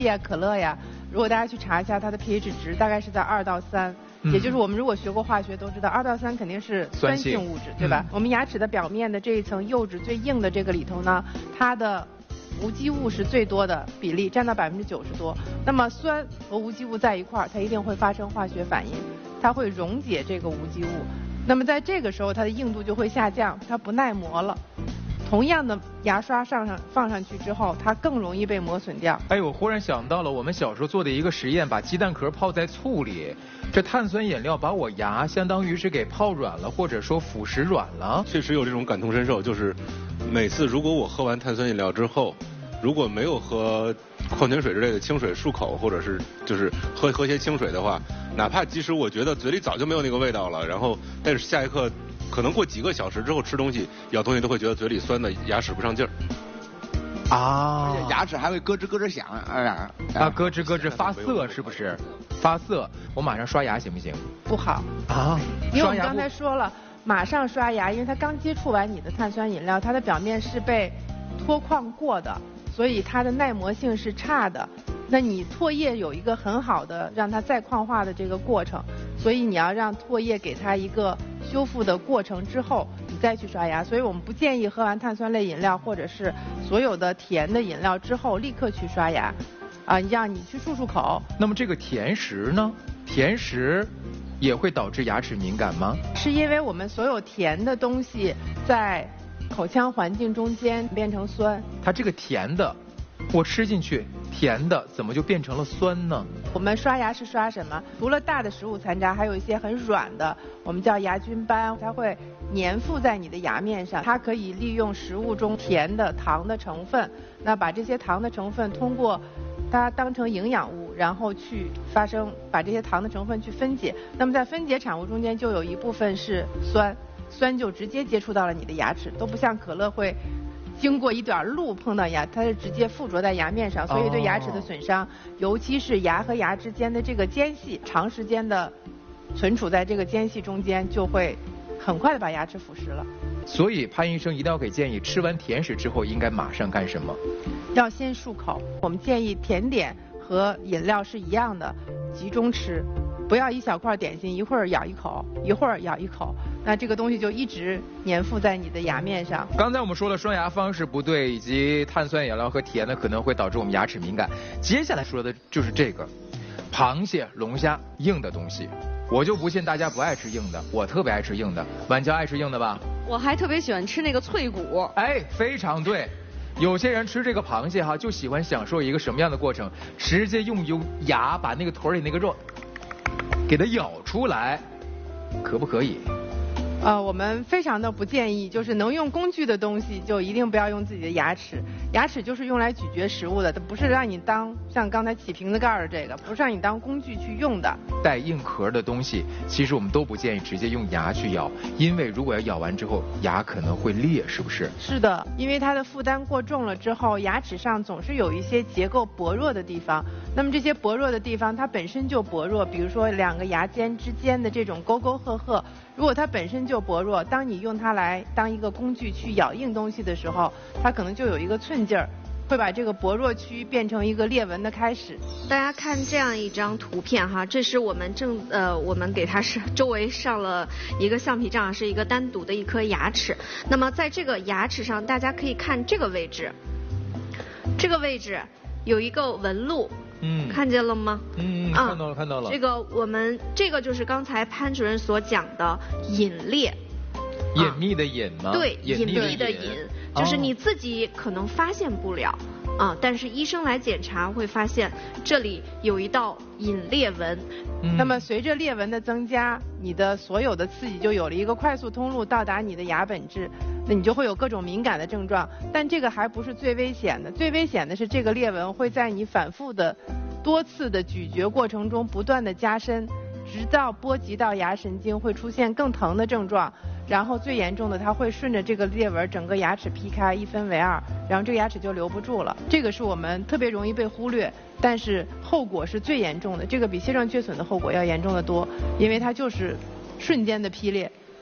呀、可乐呀，如果大家去查一下它的 pH 值，大概是在2到3。也就是我们如果学过化学都知道，2到3肯定是酸性物质，对吧？我们牙齿的表面的这一层釉质最硬的这个里头呢，它的无机物是最多的比例，占到90%多。那么酸和无机物在一块儿，它一定会发生化学反应，它会溶解这个无机物。那么在这个时候，它的硬度就会下降，它不耐磨了。同样的牙刷放上去之后，它更容易被磨损掉。 哎，我忽然想到了我们小时候做的一个实验，把鸡蛋壳泡在醋里，这碳酸饮料把我牙相当于是给泡软了，或者说腐蚀软了。 确实有这种感同身受，就是每次如果我喝完碳酸饮料之后，如果没有喝矿泉水之类的清水漱口，或者是就是喝些清水的话，哪怕即使我觉得嘴里早就没有那个味道了，然后但是下一刻可能过几个小时之后吃东西咬东西都会觉得嘴里酸的，牙使不上劲儿。 啊，牙齿还会咯吱咯吱响， 咯吱咯吱发涩是不是？发涩，我马上刷牙行不行？ 不好啊， 因为我们刚才说了，马上刷牙，因为它刚接触完你的碳酸饮料，它的表面是被脱矿过的，所以它的耐磨性是差的。那你唾液有一个很好的让它再矿化的这个过程，所以你要让唾液给它一个修复的过程之后，你再去刷牙。所以我们不建议喝完碳酸类饮料或者是所有的甜的饮料之后立刻去刷牙，让你去漱口。 那么这个甜食呢？甜食也会导致牙齿敏感吗？ 是因为我们所有甜的东西在口腔环境中间变成酸。 它这个甜的，我吃进去甜的，怎么就变成了酸呢？ 我们刷牙是刷什么？除了大的食物残渣，还有一些很软的，我们叫牙菌斑，它会粘附在你的牙面上。它可以利用食物中甜的糖的成分，那把这些糖的成分通过它当成营养物，然后去把这些糖的成分去分解。那么在分解产物中间就有一部分是酸，酸就直接接触到了你的牙齿，都不像可乐会经过一段路碰到牙，它是直接附着在牙面上，所以对牙齿的损伤，尤其是牙和牙之间的这个间隙，长时间的存储在这个间隙中间，就会很快的把牙齿腐蚀了。 所以潘医生一定要给建议，吃完甜食之后应该马上干什么？ 要先漱口。我们建议甜点和饮料是一样的，集中吃，不要一小块点心一会儿咬一口，一会儿咬一口，那这个东西就一直粘附在你的牙面上。 刚才我们说了刷牙方式不对，以及碳酸饮料和甜的可能会导致我们牙齿敏感。接下来说的就是这个螃蟹、龙虾硬的东西，我就不信大家不爱吃硬的，我特别爱吃硬的。婉娇爱吃硬的吧？ 我还特别喜欢吃那个脆骨。 哎，非常对。有些人吃这个螃蟹哈，就喜欢享受一个什么样的过程？直接用牙把那个腿里那个肉给它咬出来，可不可以？ 我们非常的不建议，就是能用工具的东西就一定不要用自己的牙齿。牙齿就是用来咀嚼食物的，它不是让你当像刚才起瓶子盖的这个，不是让你当工具去用的。 带硬壳的东西，其实我们都不建议直接用牙去咬，因为如果要咬完之后，牙可能会裂，是不是？ 是的，因为它的负担过重了之后，牙齿上总是有一些结构薄弱的地方。那么这些薄弱的地方，它本身就薄弱，比如说两个牙尖之间的这种沟沟壑壑，如果它本身就薄弱，当你用它来当一个工具去咬硬东西的时候，它可能就有一个寸劲儿，会把这个薄弱区变成一个裂纹的开始。 大家看这样一张图片哈，这是我们我们给它周围上了一个橡皮障，是一个单独的一颗牙齿。那么在这个牙齿上，大家可以看这个位置，这个位置有一个纹路。看见了吗？ 看到了，看到了。 这个就是刚才潘主任所讲的隐裂， 隐秘的隐吗？ 对，隐秘的隐，就是你自己可能发现不了但是医生来检查会发现这里有一道隐裂纹。 那么随着裂纹的增加，你的所有的刺激就有了一个快速通路到达你的牙本质，那你就会有各种敏感的症状。但这个还不是最危险的，最危险的是这个裂纹会在你反复的多次的咀嚼过程中不断的加深，直到波及到牙神经，会出现更疼的症状。然后最严重的，它会顺着这个裂纹整个牙齿劈开，一分为二，然后这个牙齿就留不住了。这个是我们特别容易被忽略，但是后果是最严重的，这个比切状缺损的后果要严重的多，因为它就是瞬间的劈裂。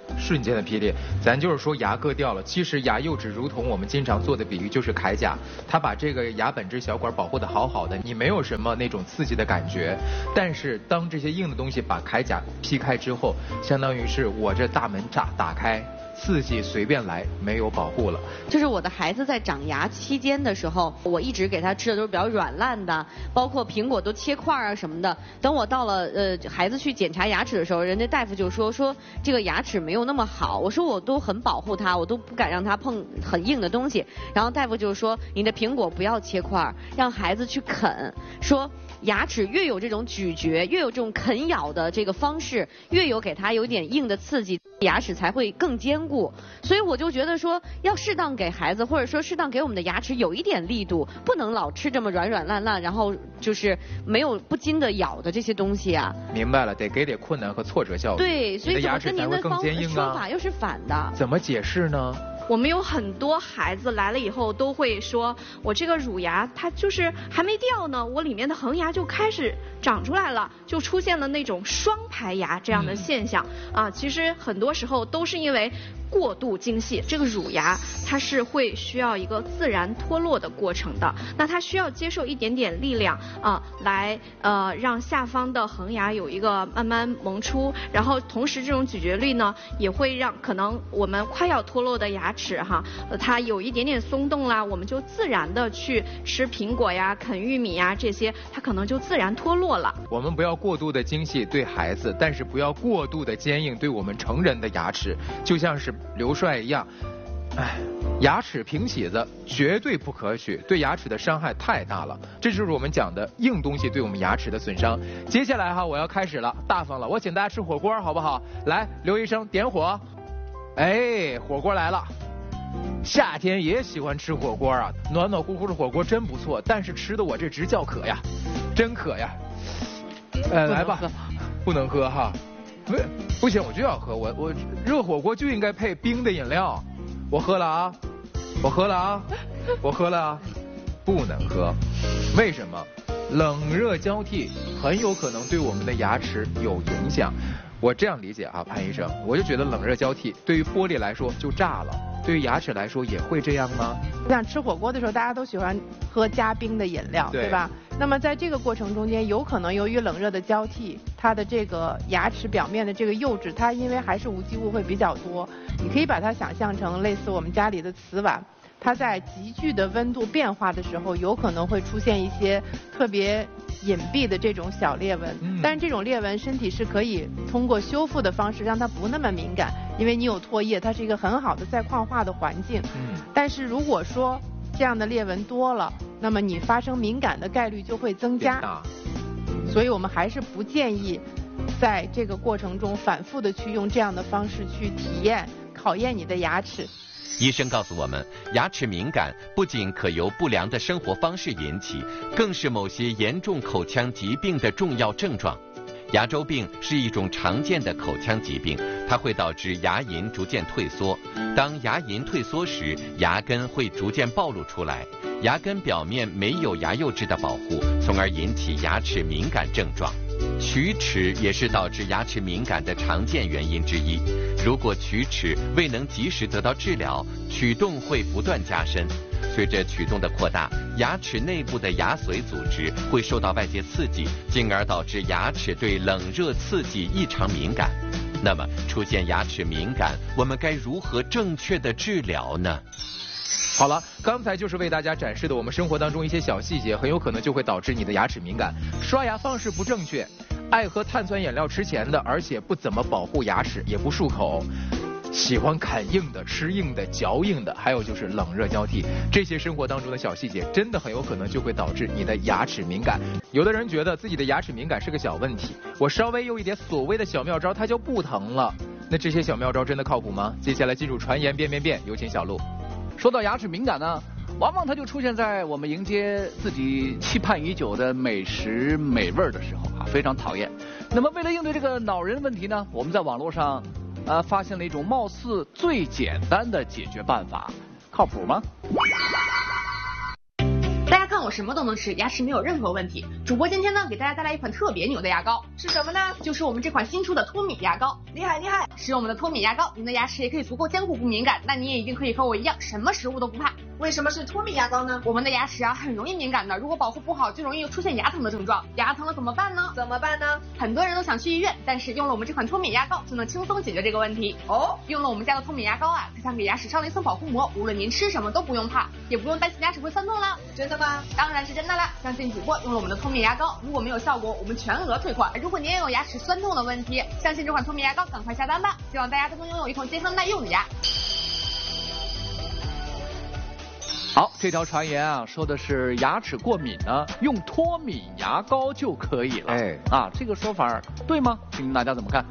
瞬间的劈裂。咱就是说牙割掉了，其实牙釉质如同我们经常做的比喻就是铠甲，它把这个牙本质小管保护得好好的，你没有什么那种刺激的感觉。但是当这些硬的东西把铠甲劈开之后，相当于是我这大门打开，刺激随便来，没有保护了。 就是我的孩子在长牙期间的时候，我一直给他吃的都是比较软烂的，包括苹果都切块啊什么的。等我到了孩子去检查牙齿的时候，人家大夫就说这个牙齿没有那么好。我说我都很保护他，我都不敢让他碰很硬的东西。然后大夫就说你的苹果不要切块，让孩子去啃，说牙齿越有这种咀嚼，越有这种啃咬的这个方式，越有给他有点硬的刺激，牙齿才会更坚固。所以我就觉得说要适当给孩子，或者说适当给我们的牙齿有一点力度，不能老吃这么软软烂烂，然后就是没有不禁的咬的这些东西啊。 明白了，得给点困难和挫折效果。 对，所以怎么跟您的说法又是反的？ 怎么解释呢？ 我们有很多孩子来了以后都会说，我这个乳牙它就是还没掉呢，我里面的恒牙就开始长出来了，就出现了那种双排牙这样的现象啊。其实很多时候都是因为过度精细，这个乳牙它是会需要一个自然脱落的过程的，那它需要接受一点点力量啊，来让下方的恒牙有一个慢慢萌出，然后同时这种咀嚼力呢，也会让可能我们快要脱落的牙齿哈，它有一点点松动啦，我们就自然的去吃苹果呀、啃玉米呀这些，它可能就自然脱落了。 我们不要过度的精细对孩子，但是不要过度的坚硬对我们成人的牙齿，就像是刘帅一样，牙齿平起子绝对不可取，对牙齿的伤害太大了。这就是我们讲的硬东西对我们牙齿的损伤。接下来我要开始了，大方了，我请大家吃火锅好不好？来，刘医生点火。火锅来了。夏天也喜欢吃火锅啊，暖暖乎乎的火锅真不错，但是吃的我这直叫渴呀，真渴呀。来吧，不能喝哈。不行，我就要喝，我热火锅就应该配冰的饮料。我喝了啊，不能喝。为什么？冷热交替很有可能对我们的牙齿有影响。我这样理解啊，潘医生，我就觉得冷热交替对于玻璃来说就炸了，对于牙齿来说也会这样吗？ 像吃火锅的时候，大家都喜欢喝加冰的饮料，对吧？那么在这个过程中间，有可能由于冷热的交替，它的这个牙齿表面的这个釉质，它因为还是无机物会比较多，你可以把它想象成类似我们家里的瓷碗，它在急剧的温度变化的时候，有可能会出现一些特别隐蔽的这种小裂纹，但是这种裂纹身体是可以通过修复的方式让它不那么敏感，因为你有唾液，它是一个很好的再矿化的环境。但是如果说这样的裂纹多了，那么你发生敏感的概率就会增加。所以我们还是不建议在这个过程中反复的去用这样的方式去体验考验你的牙齿。 医生告诉我们，牙齿敏感不仅可由不良的生活方式引起，更是某些严重口腔疾病的重要症状。牙周病是一种常见的口腔疾病，它会导致牙龈逐渐退缩。当牙龈退缩时，牙根会逐渐暴露出来，牙根表面没有牙釉质的保护，从而引起牙齿敏感症状。龋齿也是导致牙齿敏感的常见原因之一。如果龋齿未能及时得到治疗，龋洞会不断加深。随着龋洞的扩大，牙齿内部的牙髓组织会受到外界刺激，进而导致牙齿对冷热刺激异常敏感。那么，出现牙齿敏感，我们该如何正确的治疗呢？ 好了，刚才就是为大家展示的我们生活当中一些小细节，很有可能就会导致你的牙齿敏感。刷牙方式不正确，爱喝碳酸饮料吃咸的，而且不怎么保护牙齿，也不漱口，喜欢啃硬的、吃硬的、嚼硬的，还有就是冷热交替，这些生活当中的小细节，真的很有可能就会导致你的牙齿敏感。有的人觉得自己的牙齿敏感是个小问题，我稍微用一点所谓的小妙招，它就不疼了。那这些小妙招真的靠谱吗？接下来进入传言变变变，有请小鹿。 说到牙齿敏感呢，往往它就出现在我们迎接自己期盼已久的美食美味的时候啊，非常讨厌。那么为了应对这个恼人问题呢，我们在网络上发现了一种貌似最简单的解决办法，靠谱吗？ 我什么都能吃，牙齿没有任何问题。主播今天呢，给大家带来一款特别牛的牙膏，是什么呢？就是我们这款新出的脱敏牙膏。厉害厉害！使用我们的脱敏牙膏，您的牙齿也可以足够坚固不敏感，那你也一定可以和我一样，什么食物都不怕。为什么是脱敏牙膏呢？我们的牙齿啊很容易敏感的，如果保护不好，就容易出现牙疼的症状。牙疼了怎么办呢？怎么办呢？很多人都想去医院，但是用了我们这款脱敏牙膏就能轻松解决这个问题。哦，用了我们家的脱敏牙膏啊，它想给牙齿上了一层保护膜，无论您吃什么都不用怕，也不用担心牙齿会酸痛了。真的吗？当然是真的啦！相信主播用了我们的脱敏牙膏，如果没有效果，我们全额退款。如果您也有牙齿酸痛的问题，相信这款脱敏牙膏，赶快下单吧！希望大家都能拥有一口健康耐用的牙。 好，这条传言啊，说的是牙齿过敏呢，用脱敏牙膏就可以了。 哎， 啊，这个说法对吗？听听大家怎么看？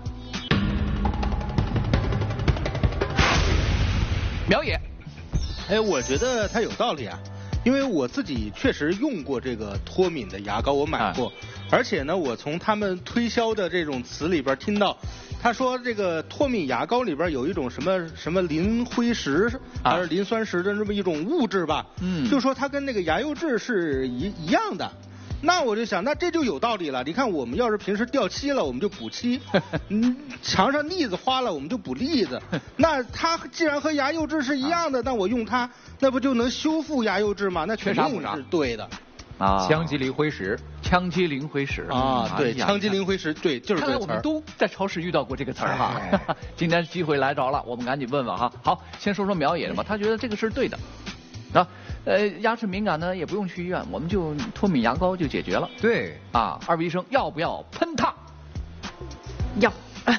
苗野， 哎，我觉得它有道理啊，因为我自己确实用过这个脱敏的牙膏，我买过，而且呢，我从他们推销的这种词里边听到。他说这个脱敏牙膏里边有一种什么磷灰石还是磷酸石的这么一种物质吧，就说它跟那个牙釉质是一样的。那我就想，那这就有道理了。你看，我们要是平时掉漆了，我们就补漆；墙上腻子花了，我们就补腻子。那它既然和牙釉质是一样的，那我用它，那不就能修复牙釉质吗？那肯定是对的。 啊，羟基磷灰石， 羟基磷灰石啊，对，羟基磷灰石，对，就是这个词儿。 看来我们都在超市遇到过这个词儿哈。今天机会来着了，我们赶紧问问哈。好，先说说苗野的吧，他觉得这个是对的。啊，牙齿敏感呢也不用去医院，我们就脱敏牙膏就解决了。 对， 啊，二位医生要不要喷它？ 要。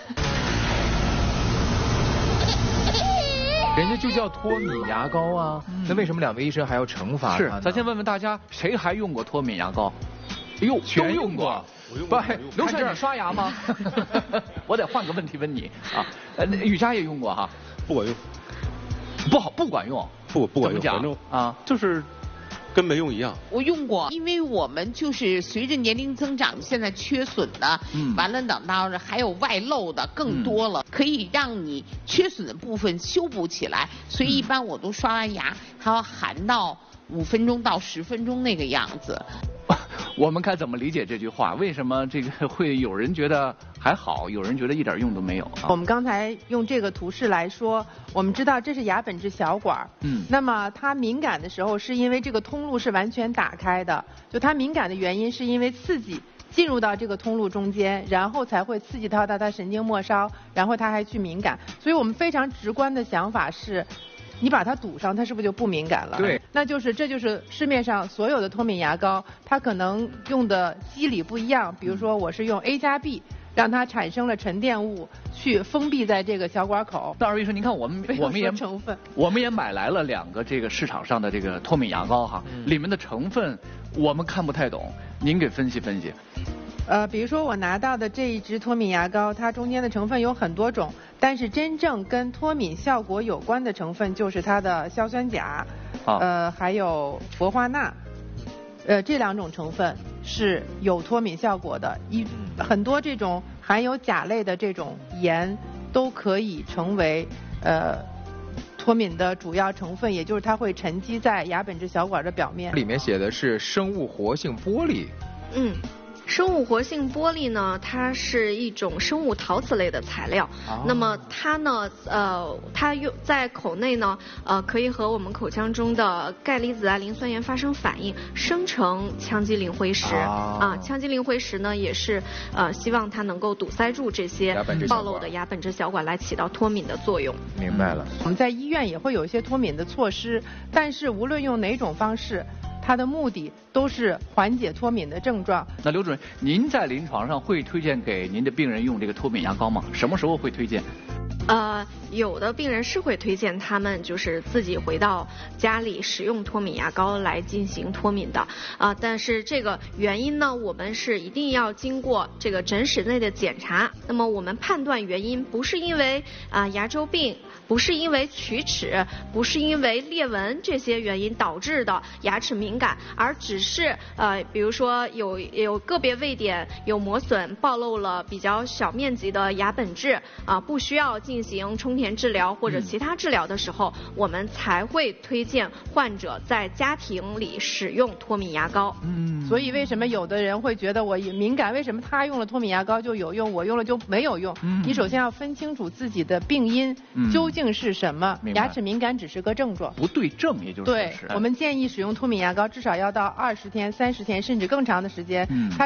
人家就叫脱敏牙膏啊，那为什么两位医生还要惩罚他呢？ 是，咱先问问大家，谁还用过脱敏牙膏？哎呦， 全用过。 不，刘帅，你刷牙吗？我得换个问题问你啊。雨佳也用过哈， 不管用。 不管用。 不管用， 反正啊， 就是跟没用一样。 我用过，因为我们就是随着年龄增长，现在缺损的，完了等到还有外露的更多了，可以让你缺损的部分修补起来。所以一般我都刷完牙，它要含到5分钟到10分钟那个样子。 我们该怎么理解这句话？为什么这个会有人觉得还好，有人觉得一点用都没有？ 我们刚才用这个图示来说，我们知道这是牙本质小管，那么它敏感的时候是因为这个通路是完全打开的，就它敏感的原因是因为刺激进入到这个通路中间，然后才会刺激到它神经末梢，然后它还去敏感。所以我们非常直观的想法是，你把它堵上，它是不是就不敏感了？ 对， 那这就是市面上所有的脱敏牙膏，它可能用的机理不一样。比如说，我是用 A 加 B， 让它产生了沉淀物，去封闭在这个小管口。 那二位说，您看我们也买来了2个这个市场上的这个脱敏牙膏哈，里面的成分我们看不太懂，您给分析分析。 比如说我拿到的这一支脱敏牙膏，它中间的成分有很多种，但是真正跟脱敏效果有关的成分就是它的硝酸钾，还有氟化钠，这2种成分是有脱敏效果的。很多这种含有钾类的这种盐都可以成为脱敏的主要成分，也就是它会沉积在牙本质小管的表面。 里面写的是生物活性玻璃。 生物活性玻璃呢，它是一种生物陶瓷类的材料。那么它呢，它在口内呢，可以和我们口腔中的钙离子啊、磷酸盐发生反应，生成羟基磷灰石。羟基磷灰石呢，也是希望它能够堵塞住这些暴露的牙本质小管，来起到脱敏的作用。 明白了。 我们在医院也会有一些脱敏的措施，但是无论用哪种方式，它的目的都是缓解脱敏的症状。 那刘主任，您在临床上会推荐给您的病人用这个脱敏牙膏吗？什么时候会推荐？ 有的病人是会推荐他们就是自己回到家里使用脱敏牙膏来进行脱敏的但是这个原因呢，我们是一定要经过这个诊室内的检查。那么我们判断原因不是因为牙周病，不是因为龋齿，不是因为裂纹这些原因导致的牙齿敏感，而只是比如说有个别位点有磨损，暴露了比较小面积的牙本质不需要要进行充填治疗或者其他治疗的时候，我们才会推荐患者在家庭里使用脱敏牙膏。 所以为什么有的人会觉得我敏感，为什么他用了脱敏牙膏就有用，我用了就没有用？你首先要分清楚自己的病因究竟是什么。牙齿敏感只是个症状， 不对症，也就是对。我们建议使用脱敏牙膏至少要到20天、30天甚至更长的时间。它